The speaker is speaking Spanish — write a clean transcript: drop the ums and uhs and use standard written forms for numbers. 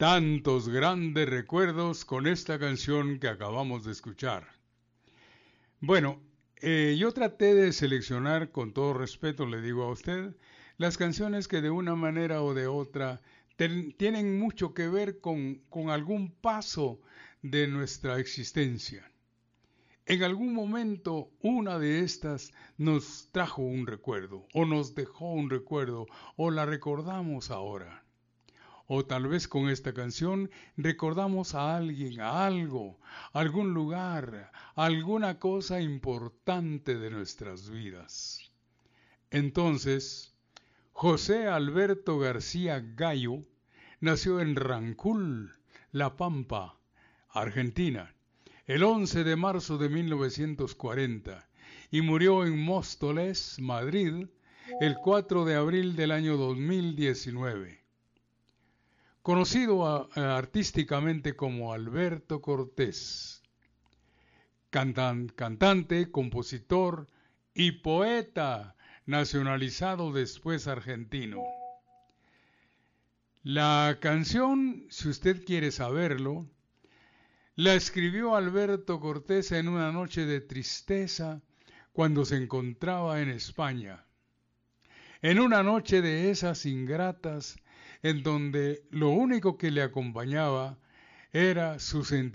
Tantos grandes recuerdos con esta canción que acabamos de escuchar. Bueno, yo traté de seleccionar, con todo respeto le digo a usted, las canciones que de una manera o de otra tienen mucho que ver con algún paso de nuestra existencia. En algún momento una de estas nos trajo un recuerdo, o nos dejó un recuerdo, o la recordamos ahora. O tal vez con esta canción recordamos a alguien, a algo, algún lugar, alguna cosa importante de nuestras vidas. Entonces, José Alberto García Gallo nació en Rancul, La Pampa, Argentina, el 11 de marzo de 1940 y murió en Móstoles, Madrid, el 4 de abril del año 2019. Conocido artísticamente como Alberto Cortés, cantante, compositor y poeta nacionalizado después argentino. La canción, si usted quiere saberlo, la escribió Alberto Cortés en una noche de tristeza cuando se encontraba en España. En una noche de esas ingratas en donde lo único que le acompañaba era su sentimiento